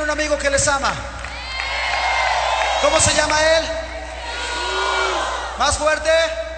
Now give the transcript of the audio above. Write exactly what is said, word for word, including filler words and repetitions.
un amigo que les ama? ¿Cómo se llama él? Más fuerte.